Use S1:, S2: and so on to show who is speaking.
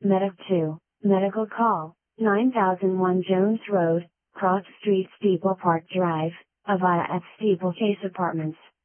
S1: Medic 2, medical call, 9001 Jones Road, Cross Street, Steeple Park Drive, Avaya at Steeplechase Apartments.